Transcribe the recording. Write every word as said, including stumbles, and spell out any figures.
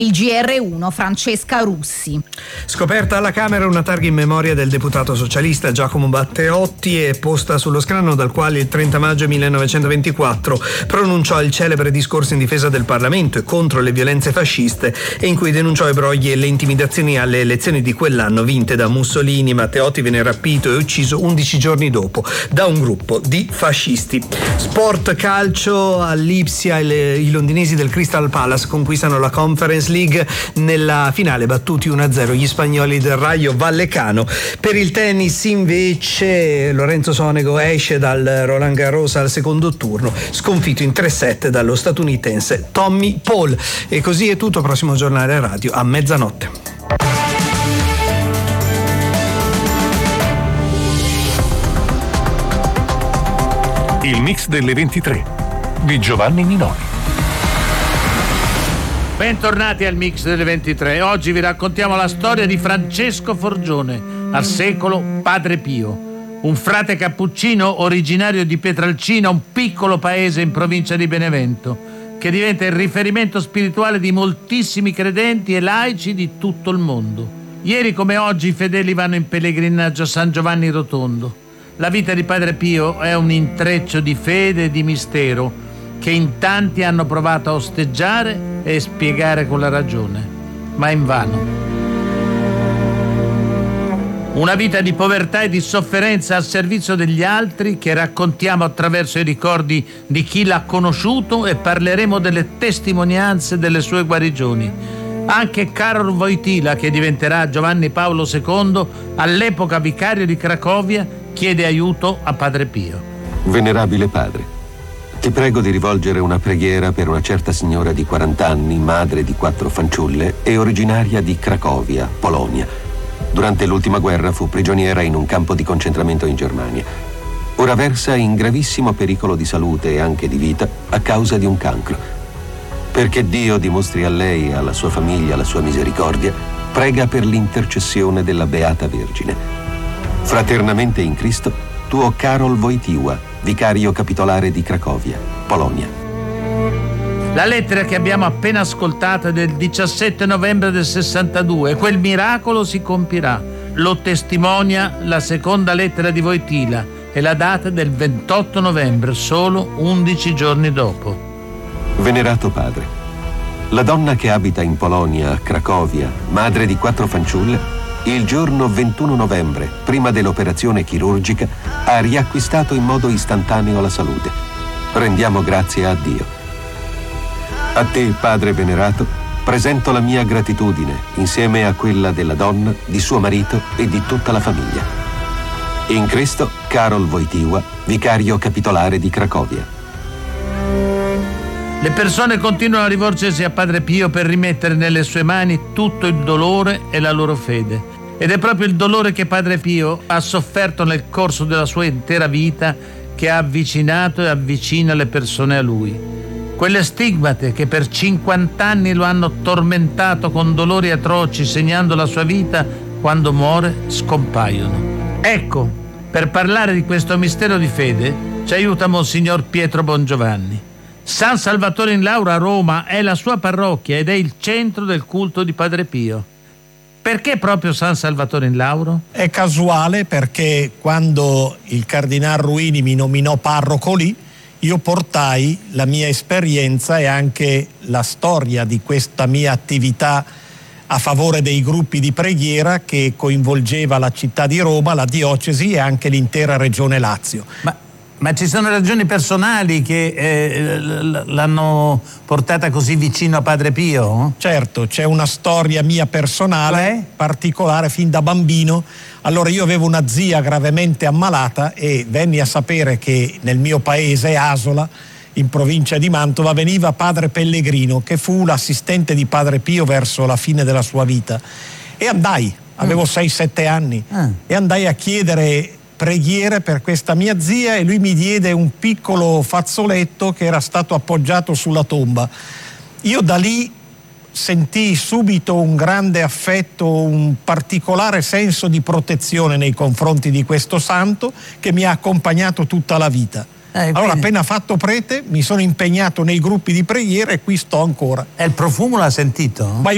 Il G R uno, Francesca Russi. Scoperta alla Camera una targa in memoria del deputato socialista Giacomo Matteotti e posta sullo scranno dal quale il trenta maggio millenovecentoventiquattro pronunciò il celebre discorso in difesa del Parlamento e contro le violenze fasciste e in cui denunciò i brogli e le intimidazioni alle elezioni di quell'anno vinte da Mussolini. Matteotti venne rapito e ucciso undici giorni dopo da un gruppo di fascisti. Sport calcio, all'Ipsia i londinesi del Crystal Palace conquistano la Conference League, nella finale battuti uno a zero gli spagnoli del Rayo Vallecano. Per il tennis invece Lorenzo Sonego esce dal Roland Garros al secondo turno, sconfitto in tre set dallo statunitense Tommy Paul. E così è tutto, prossimo giornale radio a mezzanotte. Il mix delle ventitré di Giovanni Minoli. Bentornati al mix delle ventitré. Oggi vi raccontiamo la storia di Francesco Forgione, al secolo Padre Pio, un frate cappuccino originario di Pietralcina, un piccolo paese in provincia di Benevento, che diventa il riferimento spirituale di moltissimi credenti e laici di tutto il mondo. Ieri come oggi i fedeli vanno in pellegrinaggio a San Giovanni Rotondo. La vita di Padre Pio è un intreccio di fede e di mistero che in tanti hanno provato a osteggiare e spiegare con la ragione, ma invano. Una vita di povertà e di sofferenza al servizio degli altri che raccontiamo attraverso i ricordi di chi l'ha conosciuto e parleremo delle testimonianze delle sue guarigioni. Anche Karol Wojtyła, che diventerà Giovanni Paolo secondo, all'epoca vicario di Cracovia, chiede aiuto a Padre Pio. Venerabile Padre, ti prego di rivolgere una preghiera per una certa signora di quaranta anni, madre di quattro fanciulle e originaria di Cracovia, Polonia. Durante l'ultima guerra fu prigioniera in un campo di concentramento in Germania. Ora versa in gravissimo pericolo di salute e anche di vita a causa di un cancro. Perché Dio dimostri a lei e alla sua famiglia la sua misericordia, prega per l'intercessione della Beata Vergine. Fraternamente in Cristo, tuo Karol Wojtyła, vicario capitolare di Cracovia, Polonia. La lettera che abbiamo appena ascoltato è del diciassette novembre del sessantadue e quel miracolo si compirà. Lo testimonia la seconda lettera di Wojtyła e la data del ventotto novembre, solo undici giorni dopo. Venerato Padre, la donna che abita in Polonia, a Cracovia, madre di quattro fanciulle, il giorno ventuno novembre, prima dell'operazione chirurgica, ha riacquistato in modo istantaneo la salute. Rendiamo grazie a Dio. A te, Padre venerato, presento la mia gratitudine insieme a quella della donna, di suo marito e di tutta la famiglia. In Cristo, Karol Wojtyła, vicario capitolare di Cracovia. Le persone continuano a rivolgersi a Padre Pio per rimettere nelle sue mani tutto il dolore e la loro fede. Ed è proprio il dolore che Padre Pio ha sofferto nel corso della sua intera vita che ha avvicinato e avvicina le persone a lui. Quelle stigmate che per cinquanta anni lo hanno tormentato con dolori atroci, segnando la sua vita, quando muore scompaiono. Ecco, per parlare di questo mistero di fede ci aiuta Monsignor Pietro Bongiovanni. San Salvatore in Laura a Roma è la sua parrocchia ed è il centro del culto di Padre Pio. Perché proprio San Salvatore in Lauro? È casuale perché quando il Cardinal Ruini mi nominò parroco lì, io portai la mia esperienza e anche la storia di questa mia attività a favore dei gruppi di preghiera che coinvolgeva la città di Roma, la diocesi e anche l'intera regione Lazio. Ma Ma ci sono ragioni personali che eh, l'hanno portata così vicino a Padre Pio? Certo, c'è una storia mia personale, Beh? particolare fin da bambino. Allora io avevo una zia gravemente ammalata e venni a sapere che nel mio paese, Asola, in provincia di Mantova, veniva Padre Pellegrino, che fu l'assistente di Padre Pio verso la fine della sua vita. E andai, avevo sei sette anni, ah. e andai a chiedere preghiere per questa mia zia e lui mi diede un piccolo fazzoletto che era stato appoggiato sulla tomba. Io da lì sentii subito un grande affetto, un particolare senso di protezione nei confronti di questo santo che mi ha accompagnato tutta la vita. Eh, allora, quindi... appena fatto prete, mi sono impegnato nei gruppi di preghiera e qui sto ancora. E il profumo l'ha sentito? Ma io